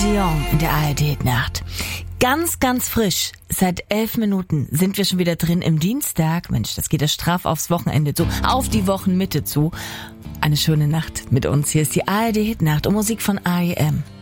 Dion in der ARD-Nacht. Ganz, ganz frisch. Seit 11 Minuten sind wir schon wieder drin im Dienstag. Mensch, das geht ja straff aufs Wochenende zu, auf die Wochenmitte zu. Eine schöne Nacht mit uns. Hier ist die ARD-Nacht und Musik von R.E.M.